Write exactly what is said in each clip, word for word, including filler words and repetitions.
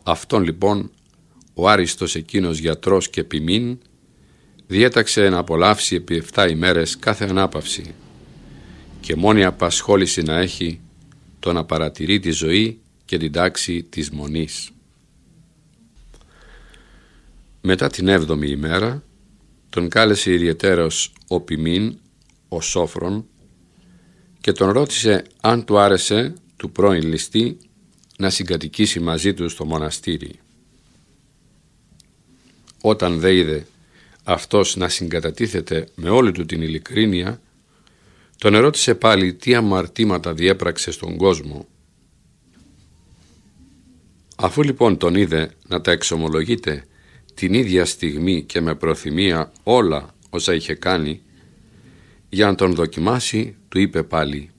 Αυτόν λοιπόν ο άριστος εκείνος γιατρός και ποιμήν διέταξε να απολαύσει επί εφτά ημέρες κάθε ανάπαυση και μόνη απασχόληση να έχει το να παρατηρεί τη ζωή και την τάξη της μονής. Μετά την έβδομη ημέρα τον κάλεσε ιδιαιτέρως ο ποιμήν, ο Σόφρον, και τον ρώτησε αν του άρεσε του πρώην ληστή να συγκατοικήσει μαζί του στο μοναστήρι. Όταν δε είδε αυτός να συγκατατίθεται με όλη του την ειλικρίνεια, τον ερώτησε πάλι τι αμαρτήματα διέπραξε στον κόσμο. Αφού λοιπόν τον είδε να τα εξομολογείται την ίδια στιγμή και με προθυμία όλα όσα είχε κάνει, για να τον δοκιμάσει του είπε πάλι: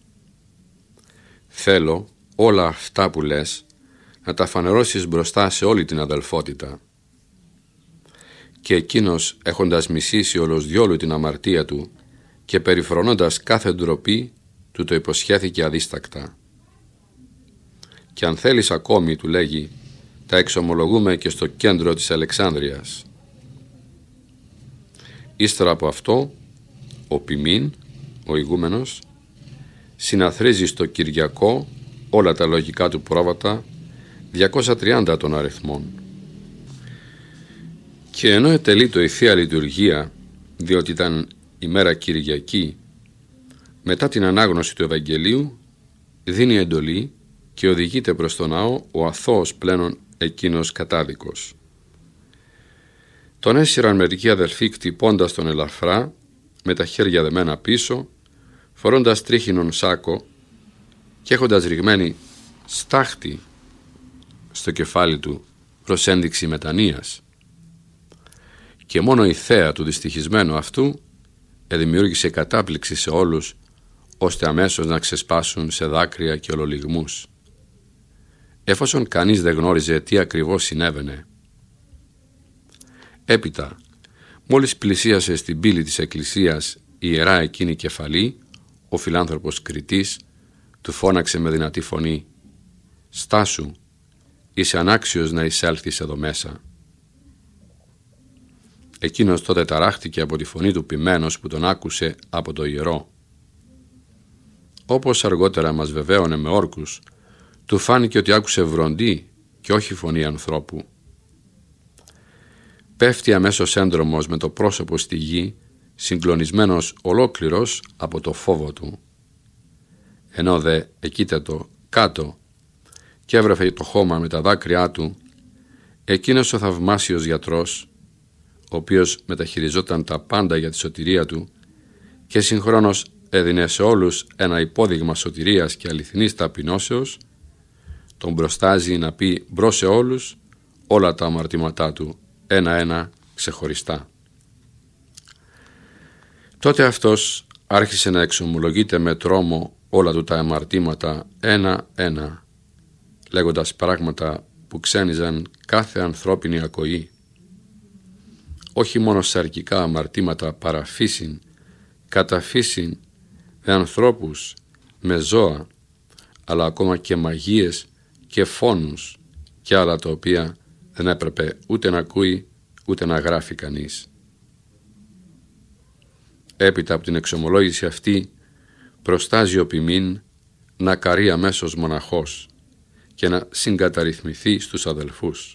«Θέλω όλα αυτά που λες να τα φανερώσεις μπροστά σε όλη την αδελφότητα». Και εκείνος, έχοντας μισήσει όλος διόλου την αμαρτία του και περιφρονώντας κάθε ντροπή, του το υποσχέθηκε αδίστακτα. «Και αν θέλεις ακόμη», του λέγει, «τα εξομολογούμε και στο κέντρο της Αλεξάνδρειας». Ύστερα από αυτό, ο ποιμήν, ο ηγούμενος, συναθρίζει στο Κυριακό όλα τα λογικά του πρόβατα, διακόσια τριάντα των αριθμών. Και ενώ ετελείτο η Θεία Λειτουργία, διότι ήταν ημέρα Κυριακή, μετά την ανάγνωση του Ευαγγελίου δίνει εντολή και οδηγείται προς τον ναό ο αθώος πλένον εκείνος κατάδικος. Τον έσυραν μερικοί αδελφοί κτυπώντας τον ελαφρά, με τα χέρια δεμένα πίσω, φορώντας τρίχινον σάκο και έχοντας ρηγμένη στάχτη στο κεφάλι του προς ένδειξη μετανοίας. Και μόνο η θέα του δυστυχισμένου αυτού εδημιούργησε κατάπληξη σε όλους, ώστε αμέσως να ξεσπάσουν σε δάκρυα και ολολιγμούς, εφόσον κανείς δεν γνώριζε τι ακριβώς συνέβαινε. Έπειτα, μόλις πλησίασε στην πύλη της εκκλησίας η ιερά εκείνη κεφαλή, ο φιλάνθρωπος Κριτής του φώναξε με δυνατή φωνή: «Στάσου, είσαι ανάξιος να εισέλθεις εδώ μέσα». Εκείνος τότε ταράχτηκε από τη φωνή του ποιμένος που τον άκουσε από το ιερό. Όπως αργότερα μας βεβαίωνε με όρκους, του φάνηκε ότι άκουσε βροντί και όχι φωνή ανθρώπου. Πέφτει αμέσως έντρομος με το πρόσωπο στη γη, συγκλονισμένος ολόκληρος από το φόβο του. Ενώ δε εκείτατο κάτω και έβρεφε το χώμα με τα δάκρυά του, εκείνος ο θαυμάσιος γιατρός, ο οποίος μεταχειριζόταν τα πάντα για τη σωτηρία του και συγχρόνως έδινε σε όλους ένα υπόδειγμα σωτηρίας και αληθινής ταπεινώσεως, τον μπροστάζει να πει μπρος σε όλους όλα τα αμαρτήματά του, ένα-ένα ξεχωριστά. Τότε αυτός άρχισε να εξομολογείται με τρόμο όλα του τα αμαρτήματα ένα-ένα, λέγοντας πράγματα που ξένιζαν κάθε ανθρώπινη ακοή. Όχι μόνο σαρκικά αμαρτήματα παραφύσιν, καταφύσιν με ανθρώπους, με ζώα, αλλά ακόμα και μαγείες και φόνους και άλλα τα οποία δεν έπρεπε ούτε να ακούει ούτε να γράφει κανείς. Έπειτα από την εξομολόγηση αυτή προστάζει ο ποιμήν να καρεί αμέσως μοναχός και να συγκαταρρυθμιθεί στους αδελφούς.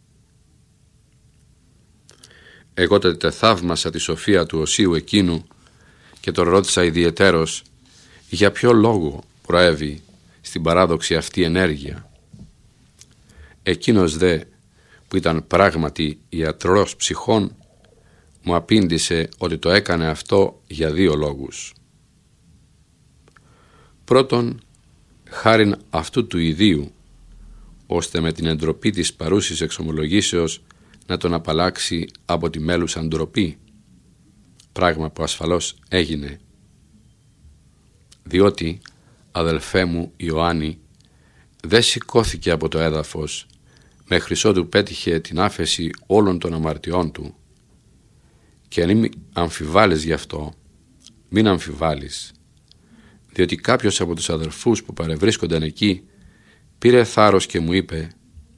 Εγώ τότε θαύμασα τη σοφία του οσίου εκείνου και τον ρώτησα ιδιαιτέρως για ποιο λόγο προέβη στην παράδοξη αυτή ενέργεια. Εκείνος δε, που ήταν πράγματι ιατρός ψυχών, μου απήντησε ότι το έκανε αυτό για δύο λόγους. Πρώτον, χάριν αυτού του ιδίου, ώστε με την εντροπή της παρούσης εξομολογήσεως να τον απαλλάξει από τη μέλουσα ντροπή, πράγμα που ασφαλώς έγινε. Διότι, αδελφέ μου Ιωάννη, δεν σηκώθηκε από το έδαφος μέχρι ότου πέτυχε την άφεση όλων των αμαρτιών του. Και αν μην αμφιβάλλεις γι' αυτό, μην αμφιβάλλεις, διότι κάποιος από τους αδελφούς που παρευρίσκονταν εκεί πήρε θάρρος και μου είπε